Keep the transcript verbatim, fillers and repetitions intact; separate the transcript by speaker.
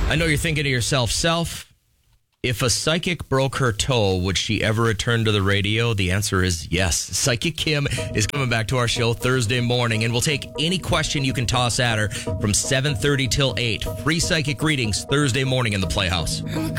Speaker 1: I know you're thinking to yourself, self, if a psychic broke her toe, would she ever return to the radio? The answer is yes. Psychic Kim is coming back to our show Thursday morning, and we'll take any question you can toss at her from seven thirty till eight. Free psychic readings Thursday morning in the Playhouse.